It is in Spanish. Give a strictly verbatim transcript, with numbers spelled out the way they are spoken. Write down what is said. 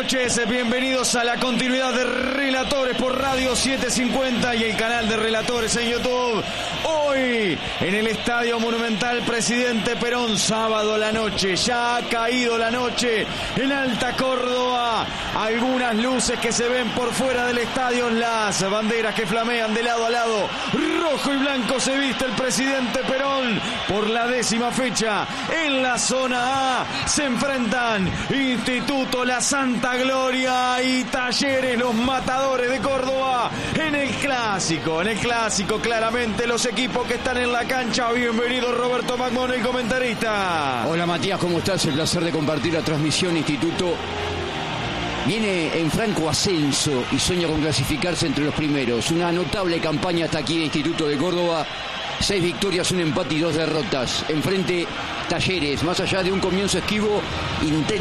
noches, bienvenidos a la continuidad de Relatores por Radio setecientos cincuenta y el canal de Relatores en YouTube. Hoy en el Estadio Monumental Presidente Perón, sábado a la noche, ya ha caído la noche en Alta Córdoba. Algunas luces que se ven por fuera del estadio, las banderas que flamean de lado a lado. Rojo y blanco se viste el Presidente Perón por la décima fecha. En la zona A se enfrentan Instituto La Santa Gloria y Talleres, los matadores de Córdoba, en el clásico, en el clásico claramente los equipos que están en la cancha. Bienvenido Roberto Magmón, el comentarista. Hola Matías, ¿cómo estás? El placer de compartir la transmisión. Instituto viene en franco ascenso y sueña con clasificarse entre los primeros. Una notable campaña hasta aquí de Instituto de Córdoba. Seis victorias, un empate y dos derrotas. Enfrente Talleres, más allá de un comienzo esquivo, intenta